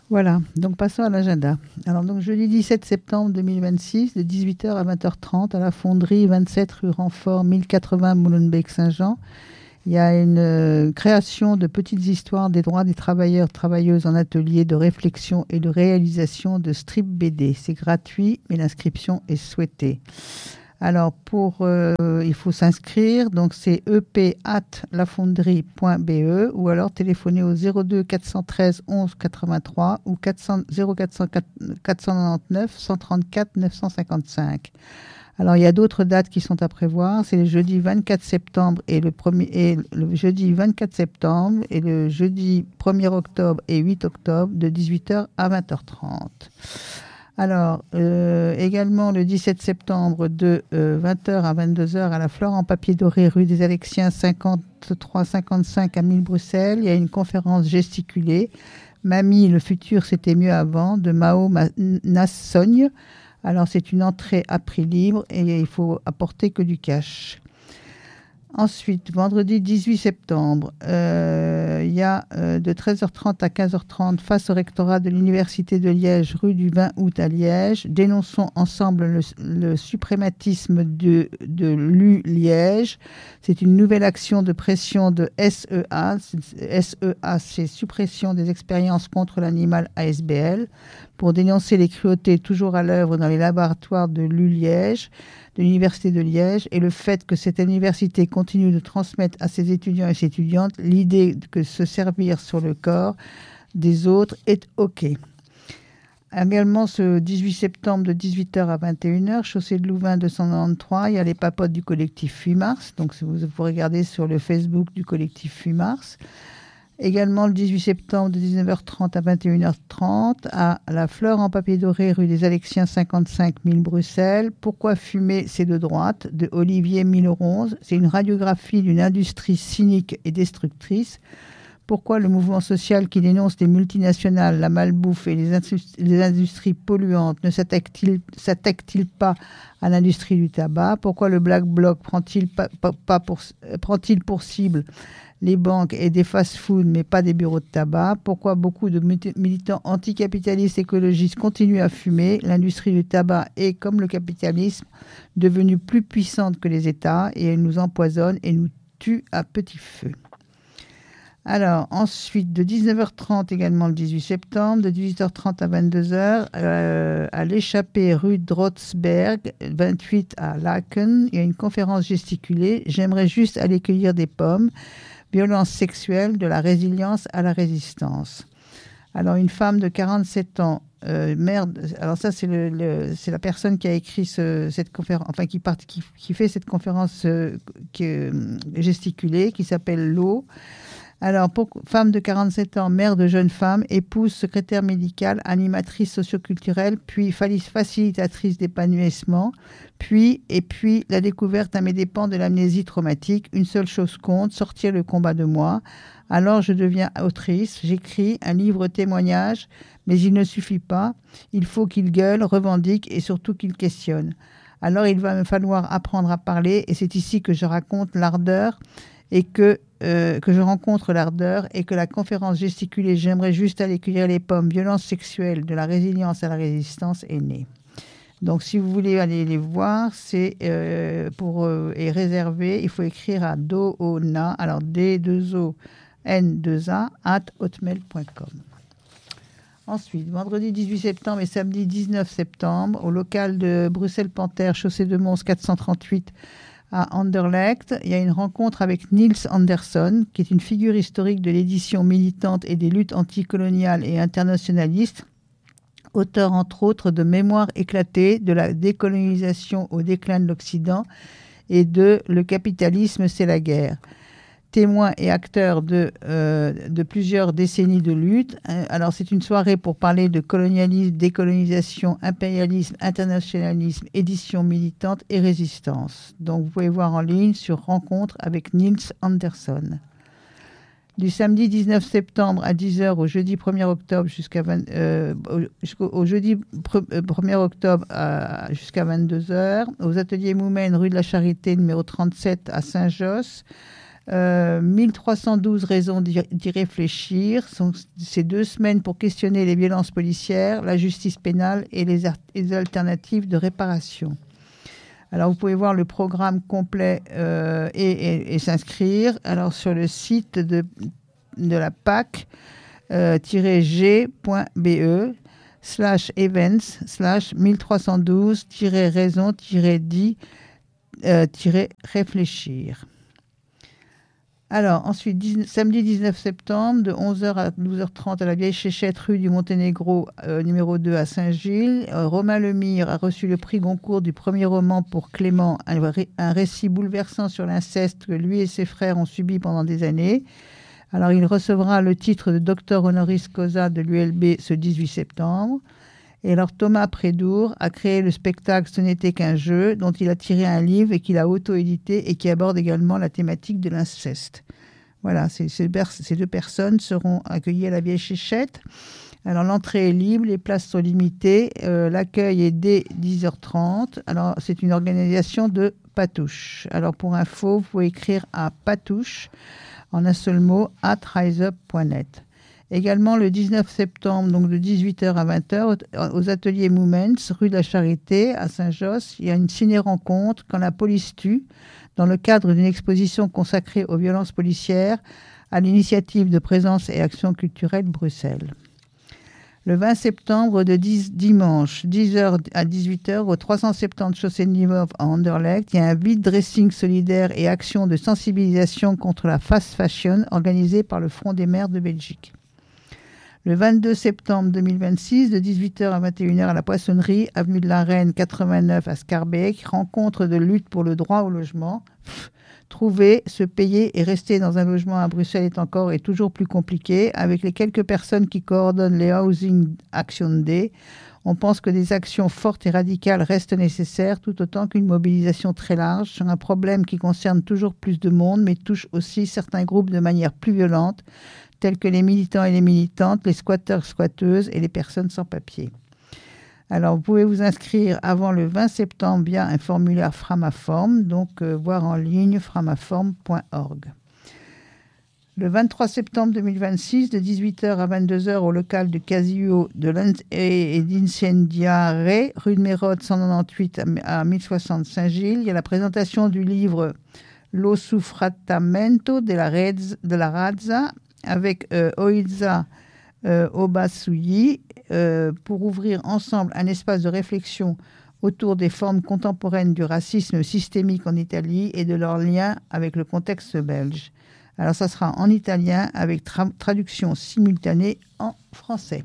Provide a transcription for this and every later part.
Voilà, donc passons à l'agenda. Alors, donc, jeudi 17 septembre 2026, de 18h à 20h30, à la fonderie 27 rue Renfort, 1080 Molenbeek-Saint-Jean. Il y a une création de petites histoires des droits des travailleurs, travailleuses en atelier de réflexion et de réalisation de strip BD. C'est gratuit, mais l'inscription est souhaitée. Alors, il faut s'inscrire, donc c'est ep@lafonderie.be ou alors téléphoner au 02 413 11 83 ou 499 134 955. Alors, il y a d'autres dates qui sont à prévoir. C'est le jeudi 24 septembre et le jeudi 24 septembre et le jeudi 1er octobre et 8 octobre de 18h à 20h30. Alors, également le 17 septembre de 20h à 22h à la Flore en papier doré, rue des Alexiens 53-55 à 1000 Bruxelles. Il y a une conférence gesticulée. Mamie, le futur c'était mieux avant, de Mao Nassogne. Alors, c'est une entrée à prix libre et il faut apporter que du cash. Ensuite, vendredi 18 septembre, il y a de 13h30 à 15h30 face au rectorat de l'Université de Liège, rue du 20 août à Liège. Dénonçons ensemble le suprématisme de l'U-Liège. C'est une nouvelle action de pression de SEA. SEA, c'est Suppression des expériences contre l'animal ASBL, pour dénoncer les cruautés toujours à l'œuvre dans les laboratoires de l'U-Liège, de l'Université de Liège, et le fait que cette université continue de transmettre à ses étudiants et ses étudiantes l'idée que se servir sur le corps des autres est OK. Également, ce 18 septembre de 18h à 21h, chaussée de Louvain 293, il y a les papotes du collectif 8 mars. Donc, vous pouvez regarder sur le Facebook du collectif 8 mars. Également, le 18 septembre de 19h30 à 21h30, à la Fleur en papier doré, rue des Alexiens 55 000 Bruxelles. Pourquoi fumer, c'est de droite, de Olivier Milleronze. C'est une radiographie d'une industrie cynique et destructrice. Pourquoi le mouvement social qui dénonce les multinationales, la malbouffe et les industries polluantes ne s'attaque-t-il pas à l'industrie du tabac? Pourquoi le Black Bloc prend-il pour cible les banques et des fast-foods, mais pas des bureaux de tabac? Pourquoi beaucoup de militants anticapitalistes écologistes continuent à fumer? L'industrie du tabac est, comme le capitalisme, devenue plus puissante que les États et elle nous empoisonne et nous tue à petit feu. Alors, ensuite, de 19h30 également le 18 septembre, de 18h30 à 22h, à l'échappée rue Drotzberg, 28 à Laken, il y a une conférence gesticulée. J'aimerais juste aller cueillir des pommes. Violence sexuelle, de la résilience à la résistance. Alors, une femme de 47 ans, alors ça, c'est la personne qui a écrit cette conférence, enfin, qui fait cette conférence gesticulée, qui s'appelle Lo. Alors, femme de 47 ans, mère de jeunes femmes, épouse, secrétaire médicale, animatrice socioculturelle, puis facilitatrice d'épanouissement, puis la découverte à mes dépens de l'amnésie traumatique. Une seule chose compte, sortir le combat de moi. Alors, je deviens autrice, j'écris un livre témoignage, mais il ne suffit pas. Il faut qu'il gueule, revendique et surtout qu'il questionne. Alors, il va me falloir apprendre à parler et c'est ici que je raconte l'ardeur et que je rencontre l'ardeur et que la conférence gesticulée « J'aimerais juste aller cueillir les pommes, violence sexuelle, de la résilience à la résistance » est née. Donc, si vous voulez aller les voir, c'est et réserver, il faut écrire à doona, alors D2ON2A, @hotmail.com. Ensuite, vendredi 18 septembre et samedi 19 septembre, au local de Bruxelles-Panthère, chaussée de Mons 438, à Anderlecht, il y a une rencontre avec Niels Anderson, qui est une figure historique de l'édition militante et des luttes anticoloniales et internationalistes, auteur entre autres de Mémoires éclatées, de la décolonisation au déclin de l'Occident et de Le capitalisme, c'est la guerre. Témoin et acteur de plusieurs décennies de lutte. Alors, c'est une soirée pour parler de colonialisme, décolonisation, impérialisme, internationalisme, édition militante et résistance. Donc, vous pouvez voir en ligne sur Rencontre avec Niels Anderson. Du samedi 19 septembre à 10h au jeudi 1er octobre jusqu'au jeudi 1er octobre jusqu'à 22h, aux ateliers Moumen, rue de la Charité, numéro 37 à Saint-Josse. 1312 raisons d'y réfléchir. C'est 2 semaines pour questionner les violences policières, la justice pénale et les alternatives de réparation. Alors, vous pouvez voir le programme complet et s'inscrire. Alors, sur le site de la PAC, g.be/1312-raison-dit-réfléchir. Alors, ensuite, samedi 19 septembre, de 11h à 12h30 à la Vieille Chéchette, rue du Monténégro, numéro 2 à Saint-Gilles. Romain Lemire a reçu le prix Goncourt du premier roman pour Clément, un récit bouleversant sur l'inceste que lui et ses frères ont subi pendant des années. Alors, il recevra le titre de docteur honoris causa de l'ULB ce 18 septembre. Et alors, Thomas Prédour a créé le spectacle Ce n'était qu'un jeu, dont il a tiré un livre et qu'il a auto-édité et qui aborde également la thématique de l'inceste. Voilà, ces 2 personnes seront accueillies à la Vieille Chéchette. Alors, l'entrée est libre, les places sont limitées. L'accueil est dès 10h30. Alors, c'est une organisation de Patouche. Alors, pour info, vous pouvez écrire à Patouche, en un seul mot, @riseup.net. Également le 19 septembre, donc de 18h à 20h, aux ateliers Moumens, rue de la Charité, à Saint-Josse, il y a une ciné-rencontre Quand la police tue, dans le cadre d'une exposition consacrée aux violences policières, à l'initiative de Présence et Action culturelle Bruxelles. Le 20 septembre, de dimanche, 10h à 18h, au 370 chaussée de Nivelles à Anderlecht, il y a un vide dressing solidaire et action de sensibilisation contre la fast fashion organisé par le Front des maires de Belgique. Le 22 septembre 2026, de 18h à 21h à la Poissonnerie, avenue de la Reine 89 à Scarbeck, rencontre de lutte pour le droit au logement. Trouver, se payer et rester dans un logement à Bruxelles est encore et toujours plus compliqué. Avec les quelques personnes qui coordonnent les Housing Action Day, on pense que des actions fortes et radicales restent nécessaires, tout autant qu'une mobilisation très large sur un problème qui concerne toujours plus de monde, mais touche aussi certains groupes de manière plus violente, tels que les militants et les militantes, les squatteurs, squatteuses et les personnes sans papier. Alors, vous pouvez vous inscrire avant le 20 septembre via un formulaire Framaform, donc voir en ligne framaform.org. Le 23 septembre 2026, de 18h à 22h au local de Casio et d'Incendiare, rue de Mérode 198 à 1060 Saint-Gilles, il y a la présentation du livre Lo Suffrattamento de la Razza, avec Oiza Obasuyi, pour ouvrir ensemble un espace de réflexion autour des formes contemporaines du racisme systémique en Italie et de leur lien avec le contexte belge. Alors ça sera en italien avec traduction simultanée en français.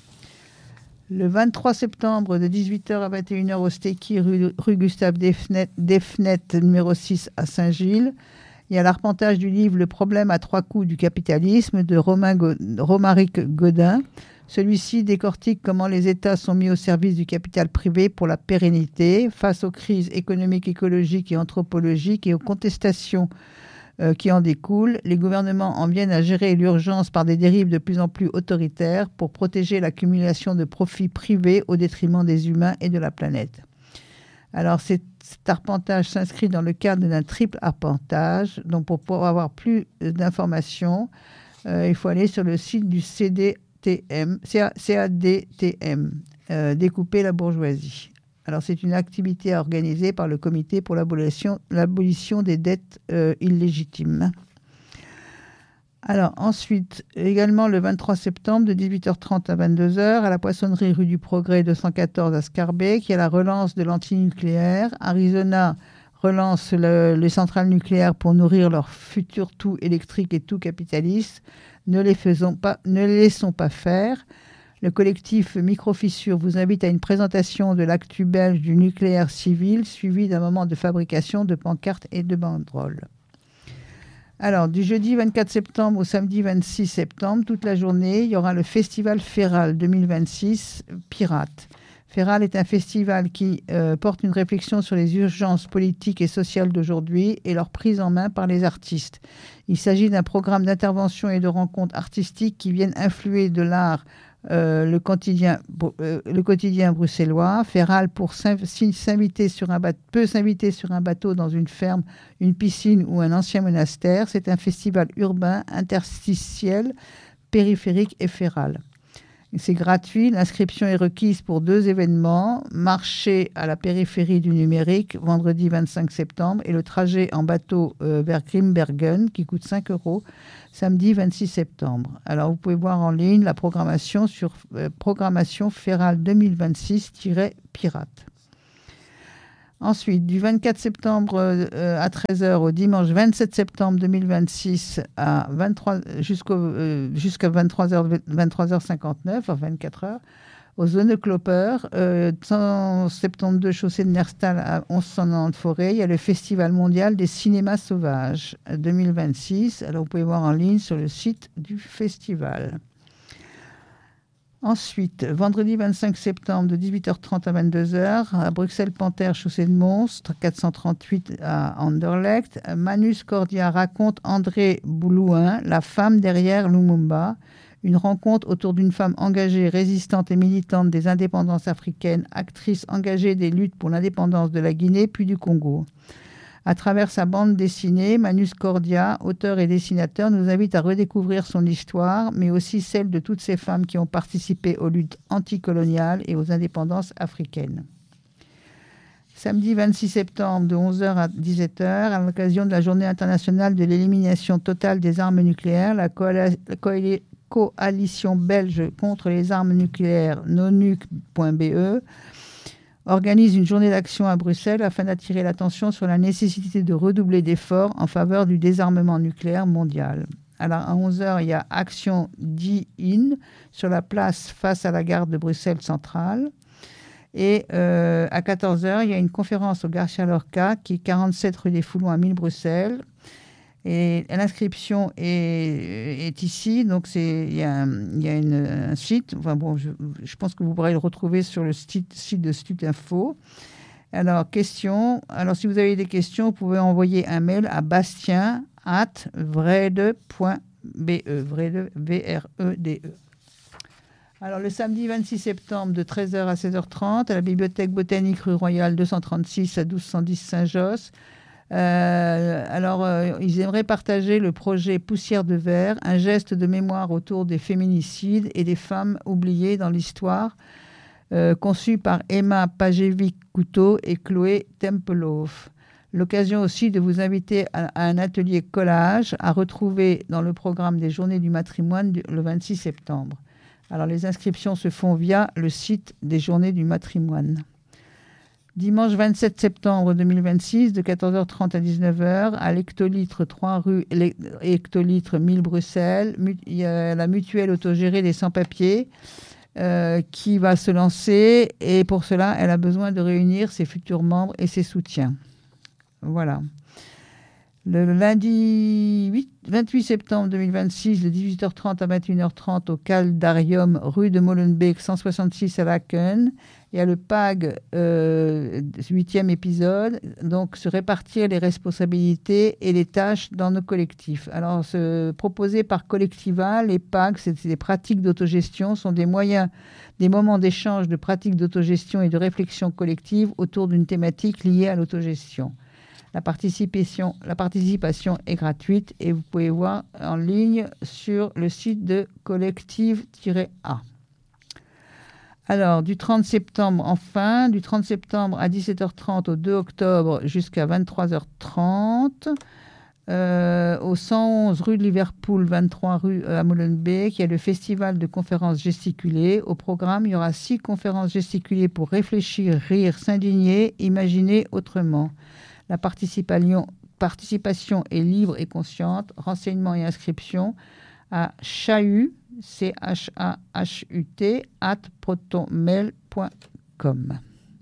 Le 23 septembre, de 18h à 21h au Stéki, rue Gustave Defnet, numéro 6 à Saint-Gilles. Il y a l'arpentage du livre Le problème à 3 coups du capitalisme de Romaric Godin. Celui-ci décortique comment les États sont mis au service du capital privé pour la pérennité face aux crises économiques, écologiques et anthropologiques et aux contestations qui en découlent. Les gouvernements en viennent à gérer l'urgence par des dérives de plus en plus autoritaires pour protéger l'accumulation de profits privés au détriment des humains et de la planète. Alors, cet arpentage s'inscrit dans le cadre d'un triple arpentage. Donc, pour pouvoir avoir plus d'informations, il faut aller sur le site du CADTM, Découper la bourgeoisie. Alors, c'est une activité organisée par le Comité pour l'abolition des dettes illégitimes. Alors, ensuite, également le 23 septembre, de 18h30 à 22h, à la Poissonnerie rue du Progrès 214 à Scarbeck, il y a la relance de l'antinucléaire. Arizona relance les centrales nucléaires pour nourrir leur futur tout électrique et tout capitaliste. Ne les laissons pas faire. Le collectif Microfissure vous invite à une présentation de l'actu belge du nucléaire civil, suivi d'un moment de fabrication de pancartes et de banderoles. Alors, du jeudi 24 septembre au samedi 26 septembre, toute la journée, il y aura le festival Féral 2026 Pirate. Féral est un festival qui porte une réflexion sur les urgences politiques et sociales d'aujourd'hui et leur prise en main par les artistes. Il s'agit d'un programme d'intervention et de rencontres artistiques qui viennent influer de l'art le quotidien bruxellois. Féral peut s'inviter sur un bateau dans une ferme, une piscine ou un ancien monastère. C'est un festival urbain, interstitiel, périphérique et féral. C'est gratuit. L'inscription est requise pour 2 événements. Marché à la périphérie du numérique, vendredi 25 septembre, et le trajet en bateau vers Grimbergen, qui coûte 5 €, samedi 26 septembre. Alors, vous pouvez voir en ligne la programmation sur programmation féral 2026-pirate. Ensuite, du 24 septembre à 13 h au dimanche 27 septembre 2026 jusqu'à 23h59, enfin 24 h, au Zone Klopper, 172 chaussée de Nerstal à 1190 Forêt. Il y a le Festival mondial des cinémas sauvages 2026. Alors, vous pouvez voir en ligne sur le site du festival. Ensuite, vendredi 25 septembre de 18h30 à 22h, à Bruxelles-Panthère, chaussée de Monstre, 438 à Anderlecht, Manus Cordia raconte André Boulouin, la femme derrière Lumumba, une rencontre autour d'une femme engagée, résistante et militante des indépendances africaines, actrice engagée des luttes pour l'indépendance de la Guinée puis du Congo. À travers sa bande dessinée, Manus Cordia, auteur et dessinateur, nous invite à redécouvrir son histoire, mais aussi celle de toutes ces femmes qui ont participé aux luttes anticoloniales et aux indépendances africaines. Samedi 26 septembre, de 11h à 17h, à l'occasion de la Journée internationale de l'élimination totale des armes nucléaires, la coalition belge contre les armes nucléaires, nonuc.be, organise une journée d'action à Bruxelles afin d'attirer l'attention sur la nécessité de redoubler d'efforts en faveur du désarmement nucléaire mondial. Alors, à 11h, il y a Action DIN sur la place face à la gare de Bruxelles Centrale. Et à 14h, il y a une conférence au Garcia Lorca, qui est 47 rue des Foulons à 1000 Bruxelles. Et l'inscription est ici, donc il y a un site. Enfin bon, je pense que vous pourrez le retrouver sur le site de Stutinfo. Alors, question. Alors, si vous avez des questions, vous pouvez envoyer un mail à bastien@vrede.be, vrede, V-R-E-D-E. Alors, le samedi 26 septembre, de 13h à 16h30, à la Bibliothèque botanique rue Royale 236 à 1210 Saint-Josse. Ils aimeraient partager le projet Poussière de verre, un geste de mémoire autour des féminicides et des femmes oubliées dans l'histoire, conçu par Emma Pajevic-Couteau et Chloé Tempelhof. L'occasion aussi de vous inviter à un atelier collage à retrouver dans le programme des Journées du matrimoine le 26 septembre. Alors, les inscriptions se font via le site des Journées du matrimoine. Dimanche 27 septembre 2026, de 14h30 à 19h, à l'Hectolitre 3 rue Hectolitre 1000 Bruxelles, il y a la mutuelle autogérée des sans-papiers qui va se lancer. Et pour cela, elle a besoin de réunir ses futurs membres et ses soutiens. Voilà. Le lundi 28 septembre 2026, de 18h30 à 21h30, au Caldarium, rue de Molenbeek, 166 à Laken. Il y a le PAG, 8e épisode, donc se répartir les responsabilités et les tâches dans nos collectifs. Alors, proposé par Collectiva, les PAG, c'est des pratiques d'autogestion, sont des moyens, des moments d'échange de pratiques d'autogestion et de réflexion collective autour d'une thématique liée à l'autogestion. La participation est gratuite et vous pouvez voir en ligne sur le site de Collective-A. Alors, du 30 septembre à 17h30 au 2 octobre jusqu'à 23h30, au 111 rue de Liverpool, 23 rue à Molenbeek, il y a le festival de conférences gesticulées. Au programme, il y aura 6 conférences gesticulées pour réfléchir, rire, s'indigner, imaginer autrement. La participation est libre et consciente. Renseignements et inscriptions à chahut, CHAHUT, @protonmail.com.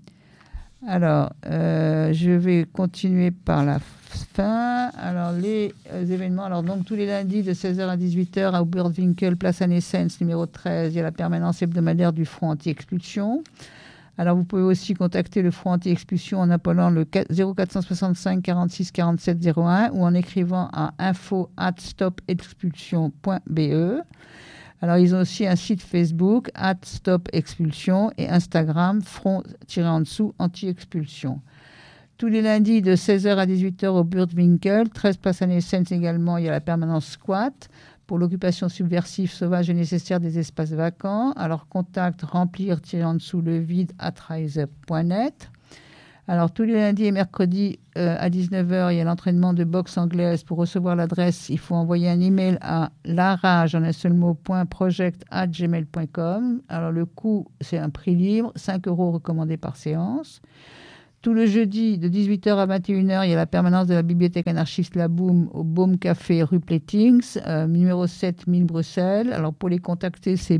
Alors, je vais continuer par la fin. Alors, les événements. Alors, donc, tous les lundis de 16h à 18h à Oberwinkel, place Anne-Essens, numéro 13, il y a la permanence hebdomadaire du Front anti-expulsion. Alors, vous pouvez aussi contacter le Front anti-expulsion en appelant le 0465 46 47 01 ou en écrivant à info@stopexpulsion.be. Alors, ils ont aussi un site Facebook, @stop-expulsion, et Instagram, front-en-dessous anti-expulsion. Tous les lundis de 16h à 18h au Burtwinkel, 13 place Anne-Essens également, il y a la permanence squat pour l'occupation subversive, sauvage et nécessaire des espaces vacants. Alors, contact remplir-en-dessous le vide @rise-up.net. Alors, tous les lundis et mercredis à 19h, il y a l'entraînement de boxe anglaise. Pour recevoir l'adresse, il faut envoyer un email à larage, en un seul mot, .project@gmail.com. Alors, le coût, c'est un prix libre, 5 € recommandé par séance. Tout le jeudi, de 18h à 21h, il y a la permanence de la bibliothèque anarchiste La Boum au Baume Café rue Plétings, numéro 7, 1000 Bruxelles. Alors, pour les contacter, c'est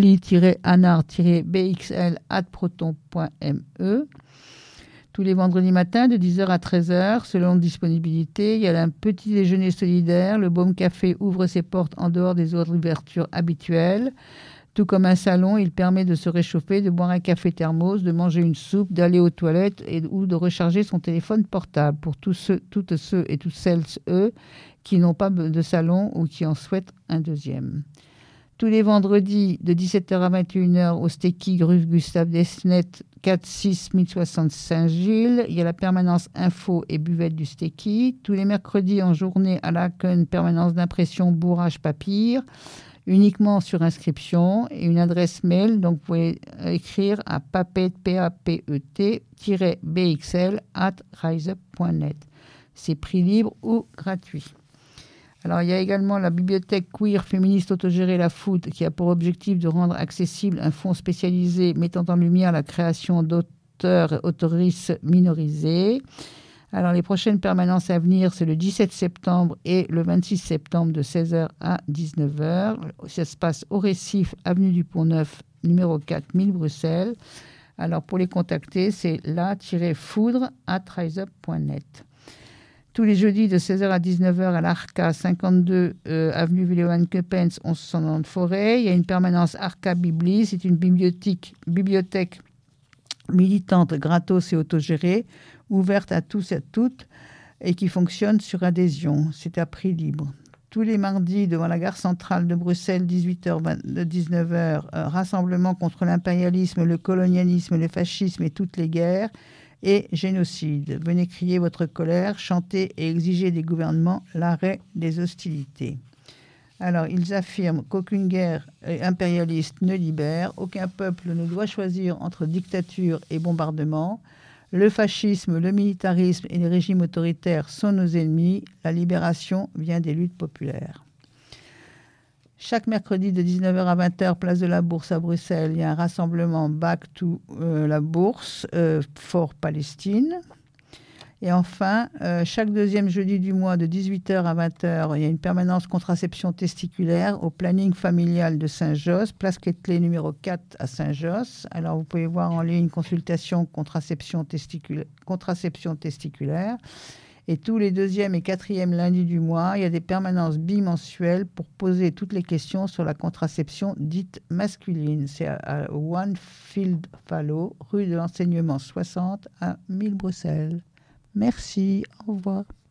bibli-anar-bxl@proton.me. Tous les vendredis matins, de 10h à 13h, selon disponibilité, il y a un petit déjeuner solidaire. Le Baume Café ouvre ses portes en dehors des heures d'ouverture habituelles. Tout comme un salon, il permet de se réchauffer, de boire un café thermos, de manger une soupe, d'aller aux toilettes ou de recharger son téléphone portable pour toutes ceux et toutes celles, qui n'ont pas de salon ou qui en souhaitent un deuxième. Tous les vendredis, de 17h à 21h, au Stéki, rue Gustave Desnet, 4-6 1060 Saint-Gilles. Il y a la permanence info et buvette du Stéki. Tous les mercredis en journée à l'Aken, permanence d'impression bourrage papier, uniquement sur inscription, et une adresse mail. Donc, vous pouvez écrire à papet@riseup.net. C'est prix libre ou gratuit. Alors, il y a également la bibliothèque queer féministe autogérée La Food, qui a pour objectif de rendre accessible un fonds spécialisé mettant en lumière la création d'auteurs et autrices minorisés. Alors, les prochaines permanences à venir, c'est le 17 septembre et le 26 septembre de 16h à 19h. Ça se passe au Récif, avenue du Pont-Neuf, numéro 4, 1000 Bruxelles. Alors, pour les contacter, c'est la-foudre@riseup.net. Tous les jeudis de 16h à 19h à l'Arca, 52 avenue Villeurbanne-Keppens, 1190 Forêt. Il y a une permanence Arca Bibli. C'est une bibliothèque militante, gratos et autogérée, ouverte à tous et à toutes et qui fonctionne sur adhésion. C'est à prix libre. Tous les mardis, devant la gare centrale de Bruxelles, 18h-19h, rassemblement contre l'impérialisme, le colonialisme, le fascisme et toutes les guerres et génocide. Venez crier votre colère, chanter et exiger des gouvernements l'arrêt des hostilités. Alors, ils affirment qu'aucune guerre impérialiste ne libère, aucun peuple ne doit choisir entre dictature et bombardement. Le fascisme, le militarisme et les régimes autoritaires sont nos ennemis. La libération vient des luttes populaires. Chaque mercredi de 19h à 20h, place de la Bourse à Bruxelles, il y a un rassemblement Back to la Bourse for Palestine. Et enfin, chaque deuxième jeudi du mois de 18h à 20h, il y a une permanence contraception testiculaire au planning familial de Saint-Josse, place Quetelet numéro 4 à Saint-Josse. Alors, vous pouvez voir en ligne consultation contraception testiculaire. Et tous les deuxième et quatrième lundis du mois, il y a des permanences bimensuelles pour poser toutes les questions sur la contraception dite masculine. C'est à One Field Fallow, rue de l'Enseignement 60 à 1000 Bruxelles. Merci, au revoir.